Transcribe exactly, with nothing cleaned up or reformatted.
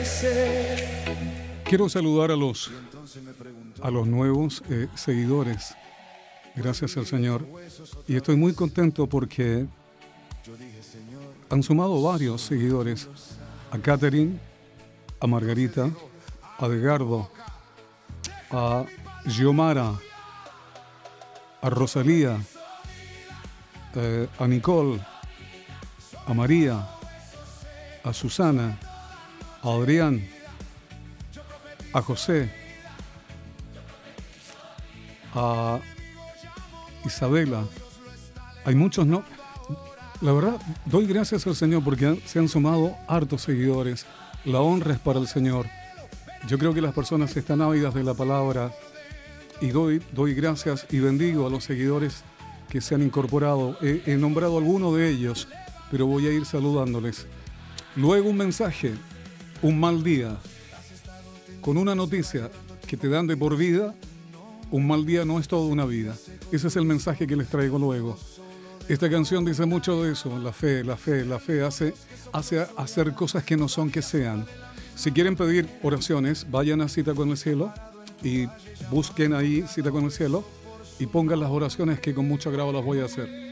Quiero saludar a los, a los nuevos eh, seguidores, gracias al Señor, y estoy muy contento porque han sumado varios seguidores, a Catherine, a Margarita, a Edgardo, a Giomara, a Rosalía, eh, a Nicole, a María, a Susana, a Adrián, a José, a Isabela. Hay muchos, ¿no? La verdad, doy gracias al Señor porque se han sumado hartos seguidores. La honra es para el Señor. Yo creo que las personas están ávidas de la palabra y doy, doy gracias y bendigo a los seguidores que se han incorporado. He, he nombrado a algunos de ellos, pero voy a ir saludándoles. Luego un mensaje, un mal día, con una noticia que te dan de por vida. Un mal día no es toda una vida. Ese es el mensaje que les traigo luego. Esta canción dice mucho de eso. La fe, la fe, la fe hace, hace hacer cosas que no son que sean. Si quieren pedir oraciones, vayan a Cita con el Cielo y busquen ahí Cita con el Cielo y pongan las oraciones que con mucho agrado las voy a hacer.